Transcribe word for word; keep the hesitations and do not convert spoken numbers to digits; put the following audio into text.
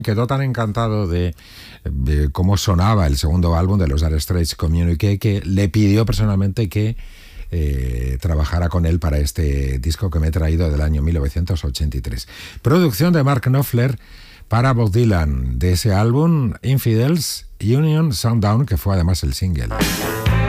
quedó tan encantado de, de cómo sonaba el segundo álbum de los Dire Straits, Communique, que le pidió personalmente que eh, trabajara con él para este disco que me he traído del año mil novecientos ochenta y tres. Producción de Mark Knopfler para Bob Dylan, de ese álbum Infidels, Union Sundown, que fue además el single.